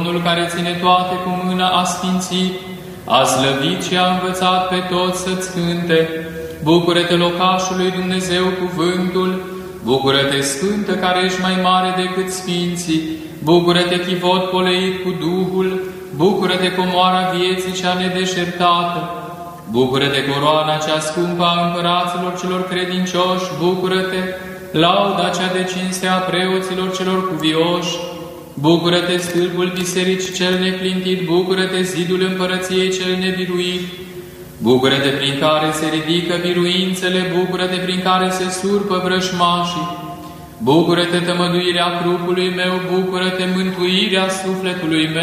Domnul care ține toate cu mâna a sfințit, a slăvit și a învățat pe toți să-ți cânte. Bucură-te, locașul lui Dumnezeu, cuvântul, bucură-te, Sfântă, care ești mai mare decât sfinții, bucură-te, chivot poleit cu Duhul, bucură-te, comoara vieții cea nedeșertată, bucură-te, coroana cea scumpă a împăraților celor credincioși, bucură-te, lauda cea de cinste a preoților celor cuvioși, bucură-te, stâlpul bisericii cel neclintit, bucură-te, zidul împărăției cel nebiruit, bucură-te, prin care se ridică biruințele, bucură-te, prin care se surpă vrășmașii, bucură-te, tămăduirea trupului meu, bucură-te, mântuirea sufletului meu.